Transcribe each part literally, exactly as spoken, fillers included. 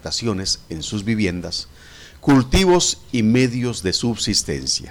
afectaciones en sus viviendas, cultivos y medios de subsistencia.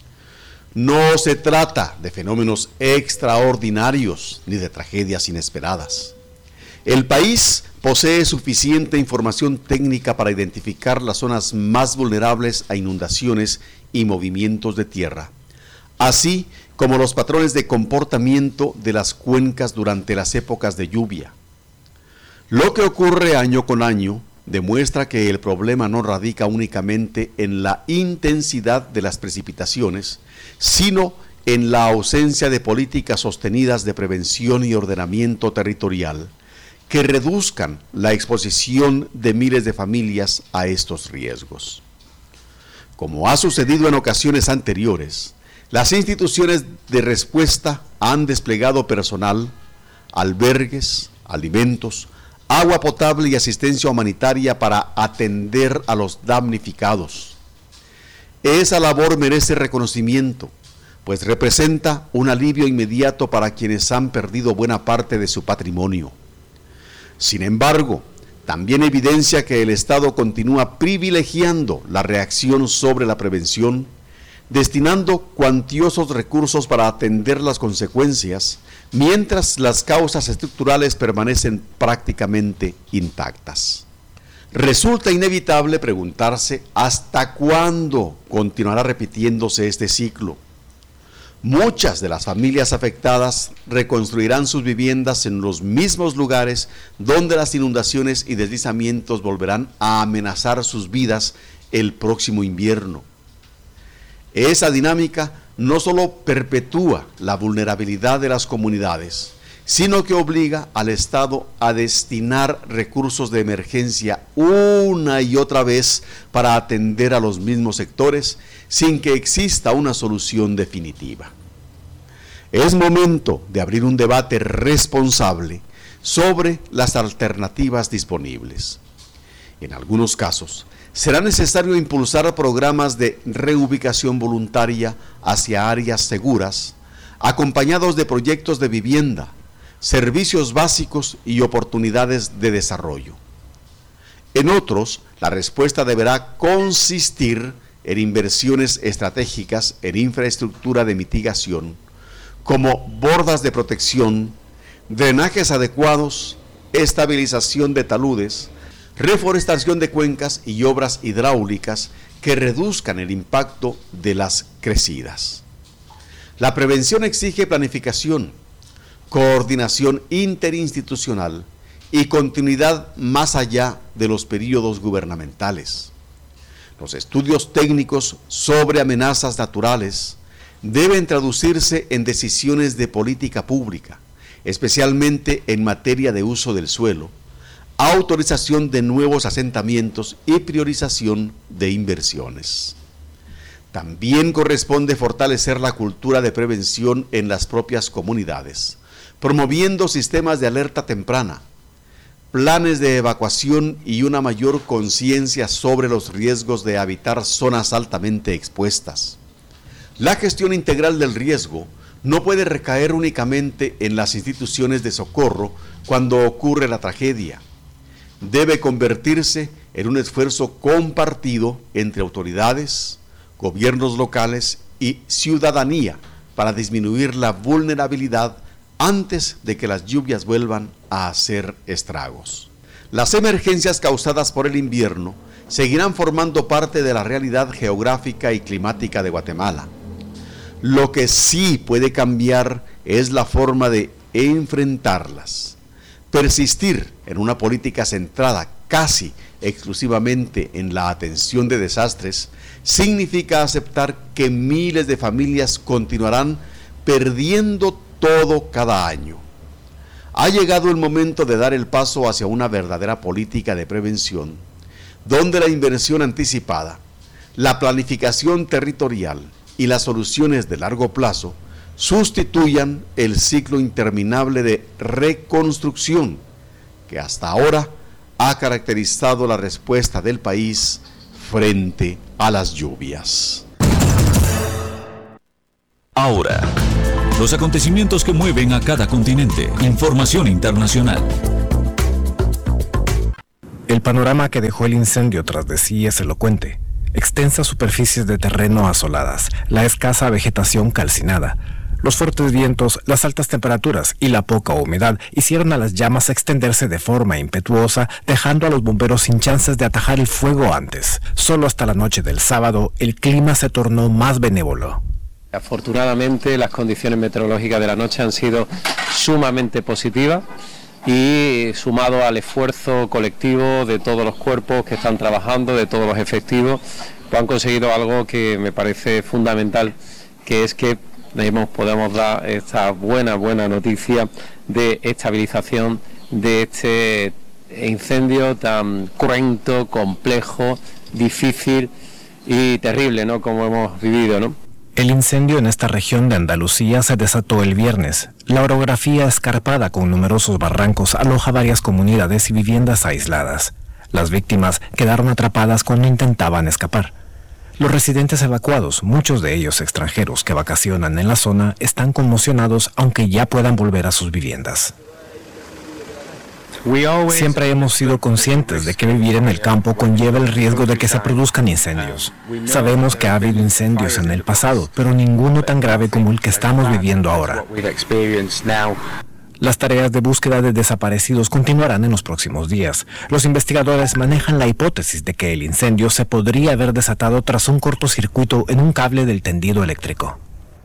No se trata de fenómenos extraordinarios ni de tragedias inesperadas. El país posee suficiente información técnica para identificar las zonas más vulnerables a inundaciones y movimientos de tierra, así como los patrones de comportamiento de las cuencas durante las épocas de lluvia. Lo que ocurre año con año demuestra que el problema no radica únicamente en la intensidad de las precipitaciones, sino en la ausencia de políticas sostenidas de prevención y ordenamiento territorial que reduzcan la exposición de miles de familias a estos riesgos. Como ha sucedido en ocasiones anteriores, las instituciones de respuesta han desplegado personal, albergues, alimentos, agua potable y asistencia humanitaria para atender a los damnificados. Esa labor merece reconocimiento, pues representa un alivio inmediato para quienes han perdido buena parte de su patrimonio. Sin embargo, también evidencia que el Estado continúa privilegiando la reacción sobre la prevención, destinando cuantiosos recursos para atender las consecuencias, mientras las causas estructurales permanecen prácticamente intactas. Resulta inevitable preguntarse hasta cuándo continuará repitiéndose este ciclo. Muchas de las familias afectadas reconstruirán sus viviendas en los mismos lugares donde las inundaciones y deslizamientos volverán a amenazar sus vidas el próximo invierno. Esa dinámica no solo perpetúa la vulnerabilidad de las comunidades, sino que obliga al Estado a destinar recursos de emergencia una y otra vez para atender a los mismos sectores sin que exista una solución definitiva. Es momento de abrir un debate responsable sobre las alternativas disponibles. En algunos casos, será necesario impulsar programas de reubicación voluntaria hacia áreas seguras, acompañados de proyectos de vivienda, servicios básicos y oportunidades de desarrollo. En otros, la respuesta deberá consistir en inversiones estratégicas en infraestructura de mitigación, como bordas de protección, drenajes adecuados, estabilización de taludes, reforestación de cuencas y obras hidráulicas que reduzcan el impacto de las crecidas. La prevención exige planificación, coordinación interinstitucional y continuidad más allá de los períodos gubernamentales. Los estudios técnicos sobre amenazas naturales deben traducirse en decisiones de política pública, especialmente en materia de uso del suelo, autorización de nuevos asentamientos y priorización de inversiones. También corresponde fortalecer la cultura de prevención en las propias comunidades, promoviendo sistemas de alerta temprana, planes de evacuación y una mayor conciencia sobre los riesgos de habitar zonas altamente expuestas. La gestión integral del riesgo no puede recaer únicamente en las instituciones de socorro cuando ocurre la tragedia. Debe convertirse en un esfuerzo compartido entre autoridades, gobiernos locales y ciudadanía para disminuir la vulnerabilidad antes de que las lluvias vuelvan a hacer estragos. Las emergencias causadas por el invierno seguirán formando parte de la realidad geográfica y climática de Guatemala. Lo que sí puede cambiar es la forma de enfrentarlas. Persistir en una política centrada casi exclusivamente en la atención de desastres significa aceptar que miles de familias continuarán perdiendo todo cada año. Ha llegado el momento de dar el paso hacia una verdadera política de prevención, donde la inversión anticipada, la planificación territorial y las soluciones de largo plazo sustituyan el ciclo interminable de reconstrucción que hasta ahora ha caracterizado la respuesta del país frente a las lluvias. Ahora, los acontecimientos que mueven a cada continente. Información internacional. El panorama que dejó el incendio tras de sí es elocuente. Extensas superficies de terreno asoladas, la escasa vegetación calcinada, los fuertes vientos, las altas temperaturas y la poca humedad hicieron a las llamas extenderse de forma impetuosa, dejando a los bomberos sin chances de atajar el fuego antes. Solo hasta la noche del sábado, el clima se tornó más benévolo. Afortunadamente, las condiciones meteorológicas de la noche han sido sumamente positivas y, sumado al esfuerzo colectivo de todos los cuerpos que están trabajando, de todos los efectivos, pues han conseguido algo que me parece fundamental, que es que podemos dar esta buena, buena noticia de estabilización de este incendio tan cruento, complejo, difícil y terrible, ¿no?, como hemos vivido, ¿no? El incendio en esta región de Andalucía se desató el viernes. La orografía escarpada con numerosos barrancos aloja varias comunidades y viviendas aisladas. Las víctimas quedaron atrapadas cuando intentaban escapar. Los residentes evacuados, muchos de ellos extranjeros que vacacionan en la zona, están conmocionados aunque ya puedan volver a sus viviendas. Siempre hemos sido conscientes de que vivir en el campo conlleva el riesgo de que se produzcan incendios. Sabemos que ha habido incendios en el pasado, pero ninguno tan grave como el que estamos viviendo ahora. Las tareas de búsqueda de desaparecidos continuarán en los próximos días. Los investigadores manejan la hipótesis de que el incendio se podría haber desatado tras un cortocircuito en un cable del tendido eléctrico.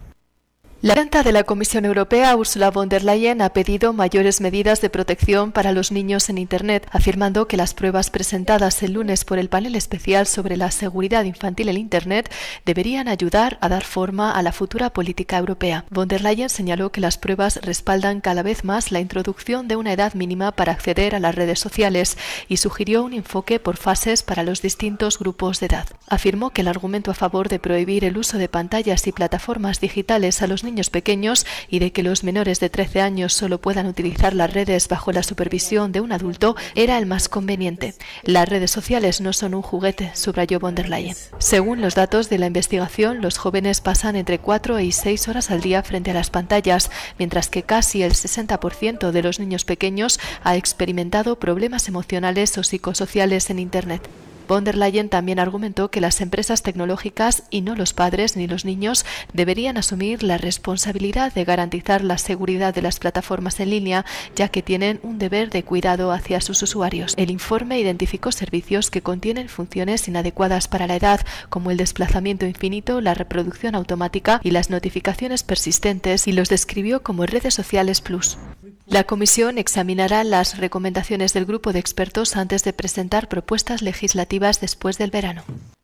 La presidenta de la Comisión Europea, Ursula von der Leyen, ha pedido mayores medidas de protección para los niños en Internet, afirmando que las pruebas presentadas el lunes por el panel especial sobre la seguridad infantil en Internet deberían ayudar a dar forma a la futura política europea. Von der Leyen señaló que las pruebas respaldan cada vez más la introducción de una edad mínima para acceder a las redes sociales y sugirió un enfoque por fases para los distintos grupos de edad. Afirmó que el argumento a favor de prohibir el uso de pantallas y plataformas digitales a los niños pequeños y de que los menores de trece años solo puedan utilizar las redes bajo la supervisión de un adulto era el más conveniente. Las redes sociales no son un juguete, subrayó von der Leyen. Según los datos de la investigación, los jóvenes pasan entre cuatro y seis horas al día frente a las pantallas, mientras que casi el sesenta por ciento de los niños pequeños ha experimentado problemas emocionales o psicosociales en Internet. Von der Leyen también argumentó que las empresas tecnológicas y no los padres ni los niños deberían asumir la responsabilidad de garantizar la seguridad de las plataformas en línea, ya que tienen un deber de cuidado hacia sus usuarios. El informe identificó servicios que contienen funciones inadecuadas para la edad, como el desplazamiento infinito, la reproducción automática y las notificaciones persistentes, y los describió como redes sociales plus. La Comisión examinará las recomendaciones del grupo de expertos antes de presentar propuestas legislativas después del verano.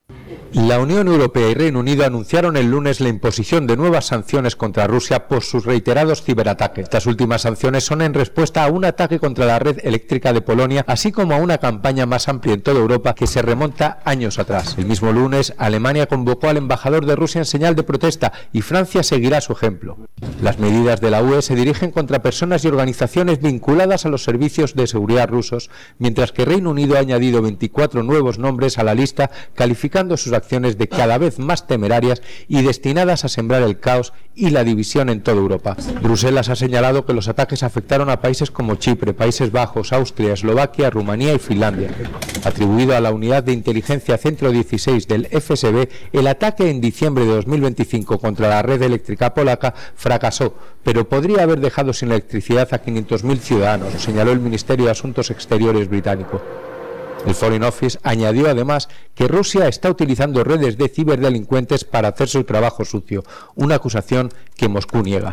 La Unión Europea y Reino Unido anunciaron el lunes la imposición de nuevas sanciones contra Rusia por sus reiterados ciberataques. Estas últimas sanciones son en respuesta a un ataque contra la red eléctrica de Polonia, así como a una campaña más amplia en toda Europa que se remonta años atrás. El mismo lunes, Alemania convocó al embajador de Rusia en señal de protesta y Francia seguirá su ejemplo. Las medidas de la U E se dirigen contra personas y organizaciones vinculadas a los servicios de seguridad rusos, mientras que Reino Unido ha añadido veinticuatro nuevos nombres a la lista, calificando sus acciones de cada vez más temerarias y destinadas a sembrar el caos y la división en toda Europa. Bruselas ha señalado que los ataques afectaron a países como Chipre, Países Bajos, Austria, Eslovaquia, Rumanía y Finlandia. Atribuido a la unidad de inteligencia Centro dieciséis del F S B, el ataque en diciembre de dos mil veinticinco contra la red eléctrica polaca fracasó, pero podría haber dejado sin electricidad a quinientos mil ciudadanos, señaló el Ministerio de Asuntos Exteriores británico. El Foreign Office añadió además que Rusia está utilizando redes de ciberdelincuentes para hacer su trabajo sucio, una acusación que Moscú niega.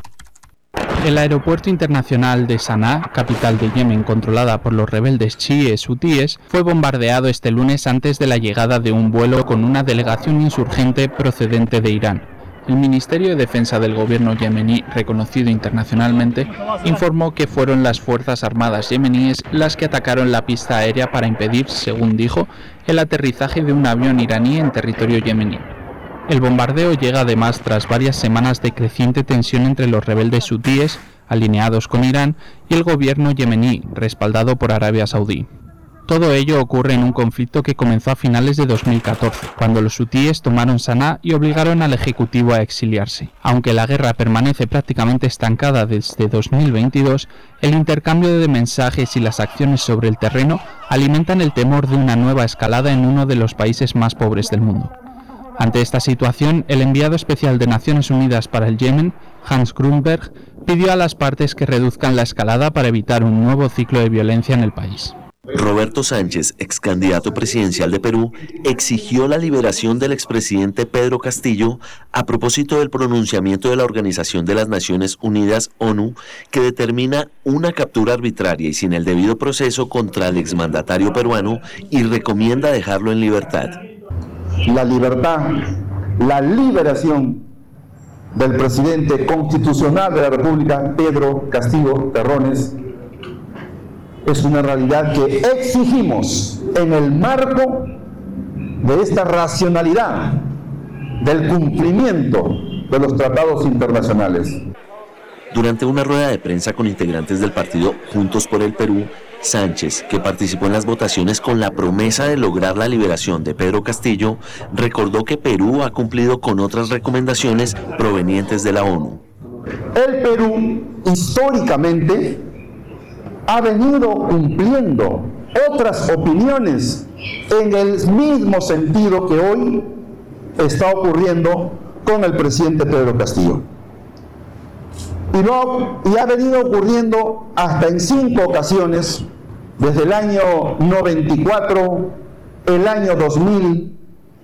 El aeropuerto internacional de Sanaa, capital de Yemen controlada por los rebeldes chiíes hutíes, fue bombardeado este lunes antes de la llegada de un vuelo con una delegación insurgente procedente de Irán. El Ministerio de Defensa del gobierno yemení, reconocido internacionalmente, informó que fueron las Fuerzas Armadas yemeníes las que atacaron la pista aérea para impedir, según dijo, el aterrizaje de un avión iraní en territorio yemení. El bombardeo llega además tras varias semanas de creciente tensión entre los rebeldes hutíes, alineados con Irán, y el gobierno yemení, respaldado por Arabia Saudí. Todo ello ocurre en un conflicto que comenzó a finales de dos mil catorce, cuando los hutíes tomaron Saná y obligaron al ejecutivo a exiliarse. Aunque la guerra permanece prácticamente estancada desde dos mil veintidós, el intercambio de mensajes y las acciones sobre el terreno alimentan el temor de una nueva escalada en uno de los países más pobres del mundo. Ante esta situación, el enviado especial de Naciones Unidas para el Yemen, Hans Grundberg, pidió a las partes que reduzcan la escalada para evitar un nuevo ciclo de violencia en el país. Roberto Sánchez, ex candidato presidencial de Perú, exigió la liberación del expresidente Pedro Castillo a propósito del pronunciamiento de la Organización de las Naciones Unidas, ONU, que determina una captura arbitraria y sin el debido proceso contra el exmandatario peruano y recomienda dejarlo en libertad. La libertad, la liberación del presidente constitucional de la República, Pedro Castillo Terrones, es una realidad que exigimos en el marco de esta racionalidad del cumplimiento de los tratados internacionales. Durante una rueda de prensa con integrantes del partido Juntos por el Perú, Sánchez, que participó en las votaciones con la promesa de lograr la liberación de Pedro Castillo, recordó que Perú ha cumplido con otras recomendaciones provenientes de la ONU. El Perú, históricamente, ha venido cumpliendo otras opiniones en el mismo sentido que hoy está ocurriendo con el presidente Pedro Castillo. Y, no, y ha venido ocurriendo hasta en cinco ocasiones, desde el año noventa y cuatro, el año dos mil.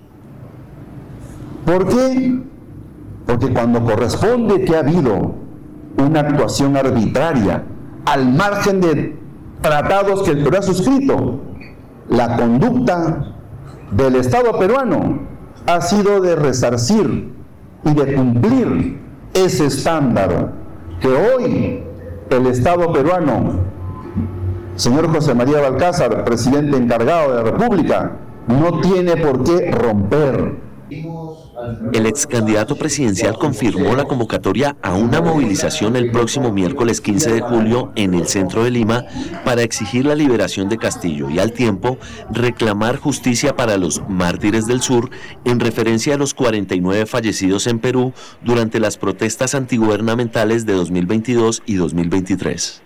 ¿Por qué? Porque cuando corresponde que ha habido una actuación arbitraria al margen de tratados que el Perú ha suscrito, la conducta del Estado peruano ha sido de resarcir y de cumplir ese estándar que hoy el Estado peruano, señor José María Balcázar, presidente encargado de la República, no tiene por qué romper. El ex candidato presidencial confirmó la convocatoria a una movilización el próximo miércoles quince de julio en el centro de Lima para exigir la liberación de Castillo y al tiempo reclamar justicia para los mártires del sur en referencia a los cuarenta y nueve fallecidos en Perú durante las protestas antigubernamentales de dos mil veintidós y dos mil veintitrés.